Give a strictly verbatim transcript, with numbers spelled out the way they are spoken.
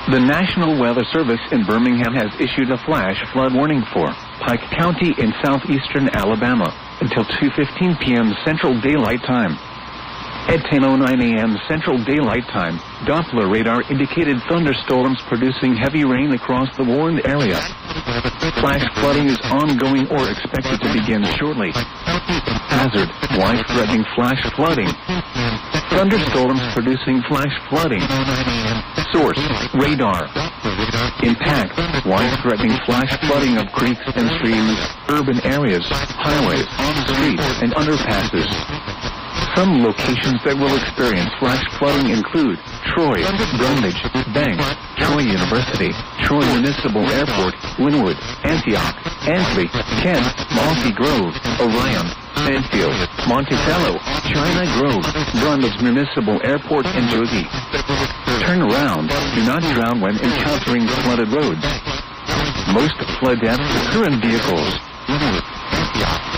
The National Weather Service in Birmingham has issued a flash flood warning for Pike County in southeastern Alabama until two fifteen p m Central Daylight Time. At ten oh nine a m Central Daylight Time, Doppler radar indicated thunderstorms producing heavy rain across the warned area. Flash flooding is ongoing or expected to begin shortly. Hazard: life-threatening flash flooding. Thunderstorms producing flash flooding. Source: radar. Impact: life-threatening flash flooding of creeks and streams, urban areas, highways, streets, and underpasses. Some locations that will experience flash flooding include Troy, Brundage, Banks, Troy University, Troy Municipal Airport, Linwood, Antioch, Ansley, Kent, Mossy Grove, Orion, Sandfield, Monticello, China Grove, Brundage Municipal Airport, and Josie. Turn around. Do not drown when encountering flooded roads. Most flood deaths occur in vehicles.